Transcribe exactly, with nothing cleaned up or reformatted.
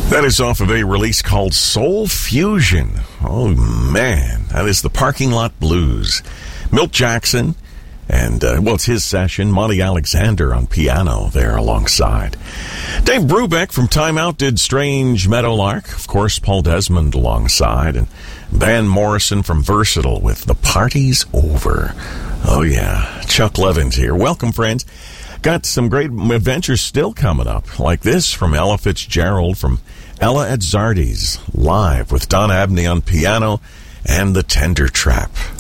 That is off of a release called Soul Fusion. Oh, man. That is the Parking Lot Blues. Milt Jackson, and, uh, well, it's his session. Monty Alexander on piano there alongside. Dave Brubeck from Time Out did Strange Meadowlark. Of course, Paul Desmond alongside. And Van Morrison from Versatile with The Party's Over. Oh, yeah. Chuck Levins here. Welcome, friends. Got some great adventures still coming up, like this from Ella Fitzgerald from Ella at Zardy's, live with Don Abney on piano and the Tender Trap.